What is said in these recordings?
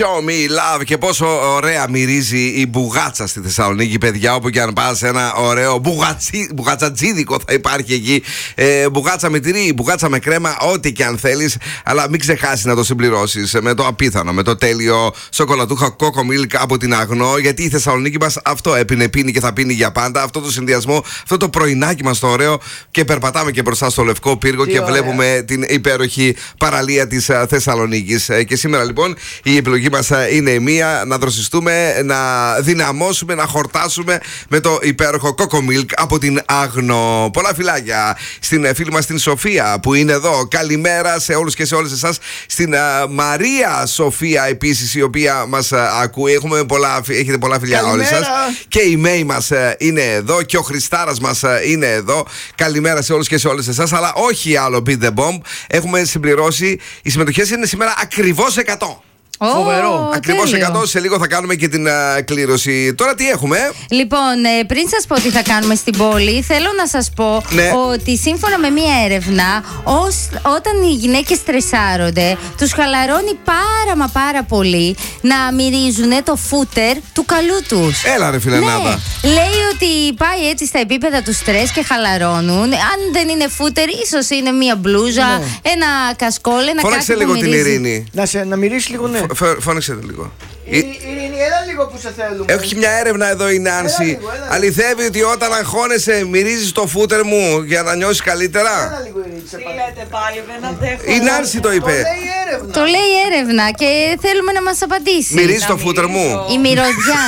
Show me love. Και πόσο ωραία μυρίζει η μπουγάτσα στη Θεσσαλονίκη, παιδιά. Όπου και αν πας, ένα ωραίο μπουγατσατζίδικο θα υπάρχει εκεί. Μπουγάτσα με τυρί, μπουγάτσα με κρέμα, ό,τι και αν θέλεις. Αλλά μην ξεχάσεις να το συμπληρώσεις με το απίθανο, με το τέλειο σοκολατούχα Coco Milk από την Αγνό. Γιατί η Θεσσαλονίκη μας αυτό έπινε, πίνει και θα πίνει για πάντα. Αυτό το συνδυασμό, αυτό το πρωινάκι μας το ωραίο. Και περπατάμε και μπροστά στο Λευκό Πύργο και βλέπουμε την υπέροχη παραλία της Θεσσαλονίκης. Και σήμερα λοιπόν η επιλογή μας είναι μία, να δροσιστούμε, να δυναμώσουμε, να χορτάσουμε με το υπέροχο Coco Milk από την Αγνό. Πολλά φιλάκια στην φίλη μας την Σοφία που είναι εδώ. Καλημέρα σε όλους και σε όλες εσάς. Στην Μαρία Σοφία επίσης, η οποία μας ακούει. Έχετε πολλά φιλιά όλες σας. Και η Μέη μας είναι εδώ και ο Χριστάρας μας είναι εδώ. Καλημέρα σε όλους και σε όλες εσάς. Αλλά όχι άλλο Beat the Bomb. Έχουμε συμπληρώσει. Οι συμμετοχές είναι σήμερα ακριβώς 100. Φοβερό. Ακριβώς 100. Σε λίγο θα κάνουμε και την κλήρωση. Τώρα τι έχουμε? Λοιπόν, πριν σας πω τι θα κάνουμε στην πόλη, θέλω να σας πω ότι σύμφωνα με μία έρευνα, όταν οι γυναίκες στρεσάρονται, τους χαλαρώνει πάρα πολύ να μυρίζουν το φούτερ του καλού τους. Έλα ρε φιλενάδα. Λέει ότι πάει έτσι στα επίπεδα του στρες και χαλαρώνουν. Αν δεν είναι φούτερ, ίσως είναι μία μπλούζα, ένα κασκόλ, ένα κάτι. Φώναξε λίγο την Ειρήνη. Να μυρίσει λίγο, ναι. Φώναξε λίγο. Ειρήνη, έλα λίγο που σε θέλουμε. Έχει μια έρευνα εδώ η Νάνση. Αληθεύει ότι όταν αγχώνεσαι μυρίζεις το φούτερ μου για να νιώσεις καλύτερα? Έλα λίγο, Ειρήνη. Τι λέτε πάλι, δεν αντέχω. Η Νάνση το είπε. Το λέει η έρευνα και θέλουμε να μας απαντήσει. Μυρίζεις το φούτερ μου? Η μυρωδιά.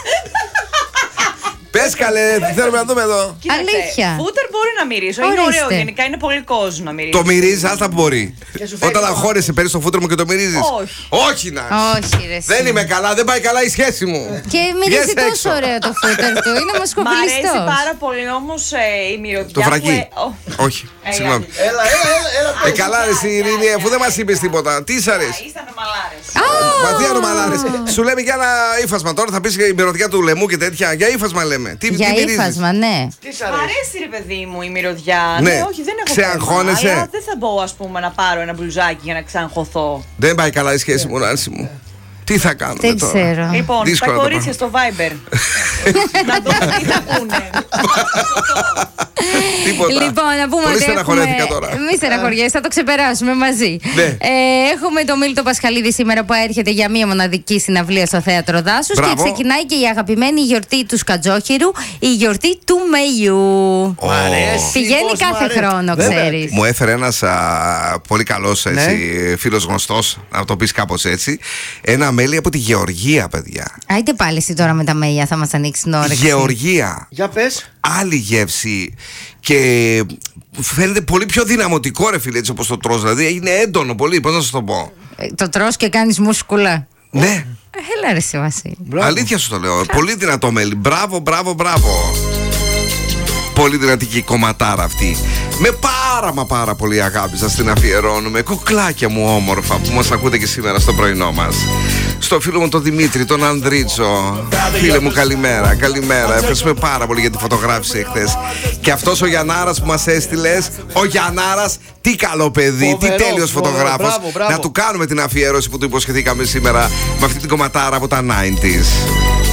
Πες καλέ, θέλουμε να δούμε εδώ. Αλήθεια. Φούτερ μπορεί να μυρίσω. Είναι ωραίο γενικά, είναι πολύ κόσμο να μυρίσει. Το μυρίζεις, άστα που μπορεί. Όταν αγχώνεσαι, παίρνεις το φούτερ μου και το μυρίζεις? Όχι. Όχι, Νάνση. Όχι, ρε. Δεν είμαι καλά, δεν πάει καλά η σχέση μου. Και μυρίζει τόσο ωραίο το φούτερ του. Είναι Μ' μασκοπηλιστός. αρέσει πάρα πολύ όμως η μυρωδιά. Το φρακί. Όχι, συγγνώμη. Έλα. Καλά ρε η Ειρήνη, αφού δεν μας είπες τίποτα. Τι σ' αρέσει? Ήσανε μαλάρες. Μα τι ανομαλάρες. Σου λέμε για ένα ύφασμα τώρα, θα πεις για η μυρωδιά του λαιμού και τέτοια. Για ύφασμα λέμε. Για ύφασμα, ναι. Μ' αρέσει ρε παιδί μου η μυρωδιά. Ναι. Όχι, δεν έχω Ξεαγχώνεσαι? θέμα, αλλά δεν θα μπω ας πούμε να πάρω ένα μπλουζάκι για να ξαγχωθώ. Δεν πάει καλά η σχέση μου, Νάνση μου. Τι θα κάνουμε Δεν τώρα? ξέρω. Λοιπόν, Δύσκολα τα τα κορίτσια στο Viber. Να δούμε τι θα πούνε. Τίποτα. Λοιπόν, να πούμε Πολύ ότι στεναχωρέθηκα τώρα. Μη στεναχωριέσαι, θα το ξεπεράσουμε μαζί. Ναι. Έχουμε τον Μίλτο Πασχαλίδη σήμερα που έρχεται για μία μοναδική συναυλία στο Θέατρο Δάσους. Και Μπράβο. ξεκινάει και η αγαπημένη γιορτή του Σκατζόχυρου, η γιορτή του Μεϊού. Μ' αρέσει. Πηγαίνει κάθε χρόνο, ξέρεις. Μου έφερε ένας πολύ καλός φίλος γνωστός, να το πεις κάπως έτσι, ένα μέλι από τη Γεωργία, παιδιά. Άιντε πάλι εσύ τώρα με τα μέλια, θα μας ανοίξει την όρεξη. Γεωργία. Για πες. Άλλη γεύση. Και φαίνεται πολύ πιο δυναμωτικό, ρε φίλε, έτσι όπως το τρως. Δηλαδή είναι έντονο πολύ, πώς να σας το πω. Το τρως και κάνεις μουσκουλά. Ναι. Έλα ρε εσύ Βασίλη. Αλήθεια σου το λέω. Πολύ δυνατό μέλι. Μπράβο. Πολύ δυνατική κομματάρα αυτή. Με πάρα πολύ αγάπη σας την αφιερώνουμε. Κοκλάκια μου όμορφα που μας ακούτε και σήμερα στο πρωινό μας. Στο φίλο μου τον Δημήτρη, τον Ανδρίτσο. Φίλε μου καλημέρα. Ευχαριστούμε πάρα πολύ για τη φωτογράφηση εχθές. Και αυτός ο Γιαννάρας που μας έστειλες, ο Γιαννάρας, τι καλό παιδί, τι τέλειος φωτογράφος. Μπράβο. Να του κάνουμε την αφιέρωση που του υποσχεθήκαμε σήμερα με αυτή την κομματάρα από τα 90s.